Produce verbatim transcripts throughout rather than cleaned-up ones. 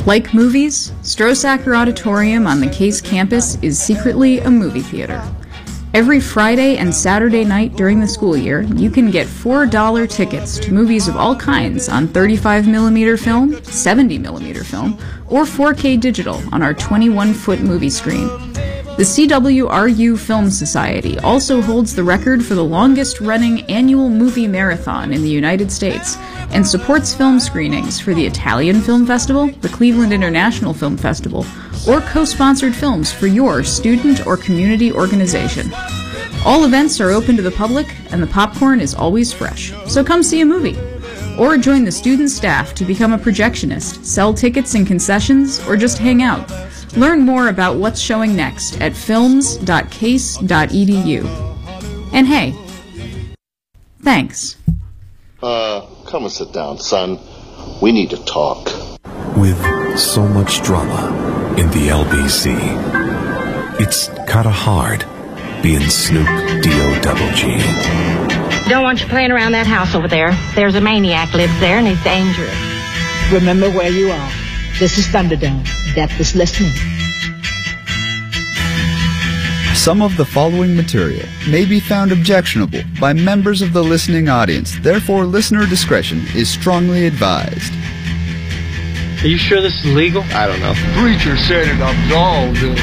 Like movies, Strosacker Auditorium on the Case campus is secretly a movie theater. Every Friday and Saturday night during the school year, you can get four dollar tickets to movies of all kinds on thirty-five millimeter film, seventy millimeter film, or four K digital on our twenty-one foot movie screen. The C W R U Film Society also holds the record for the longest-running annual movie marathon in the United States and supports film screenings for the Italian Film Festival, the Cleveland International Film Festival, or co-sponsored films for your student or community organization. All events are open to the public, and the popcorn is always fresh. So come see a movie. Or join the student staff to become a projectionist, sell tickets and concessions, or just hang out. Learn more about what's showing next at films dot case dot e d u. And hey, thanks. Uh, come and sit down, son. We need to talk. With so much drama in the L B C, it's kinda hard being Snoop D O double G. Don't want you playing around that house over there. There's a maniac lives there and he's dangerous. Remember where you are. This is Thunderdome. Depth is listening. Some of the following material may be found objectionable by members of the listening audience. Therefore, listener discretion is strongly advised. Are you sure this is legal? I don't know. Preacher said it, I'm gone, dude.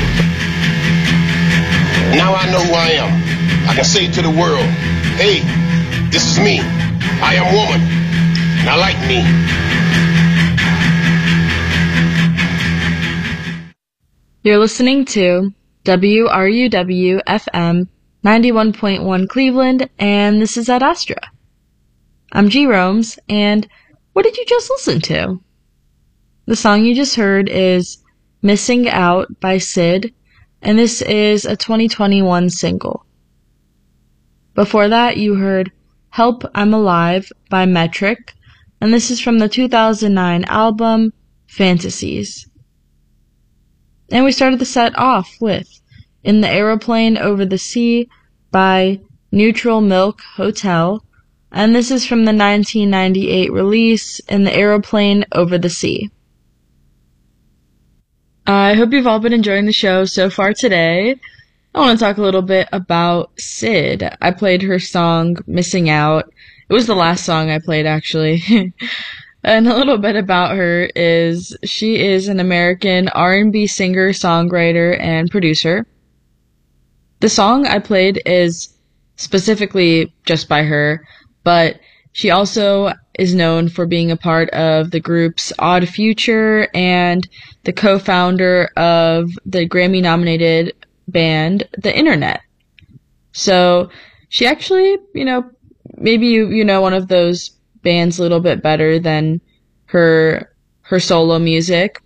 Now I know who I am. I can say to the world, hey, this is me. I am woman. And I like me. You're listening to W R U W F M ninety-one point one Cleveland, and this is Ad Astra. I'm G. Romes, and what did you just listen to? The song you just heard is Missing Out by Syd, and this is a twenty twenty-one single. Before that, you heard Help I'm Alive by Metric, and this is from the two thousand nine album Fantasies. And we started the set off with In the Aeroplane Over the Sea by Neutral Milk Hotel, and this is from the nineteen ninety-eight release In the Aeroplane Over the Sea. I hope you've all been enjoying the show so far today. I want to talk a little bit about Syd. I played her song Missing Out. It was the last song I played, actually. And a little bit about her is she is an American R and B singer, songwriter, and producer. The song I played is specifically just by her, but she also is known for being a part of the groups Odd Future and the co-founder of the Grammy-nominated band The Internet. So she actually, you know, maybe you, you know one of those bands a little bit better than her her solo music,